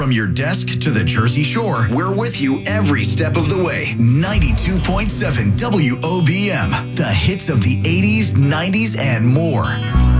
From your desk to the Jersey Shore, we're with you every step of the way. 92.7 WOBM, the hits of the 80s, 90s, and more.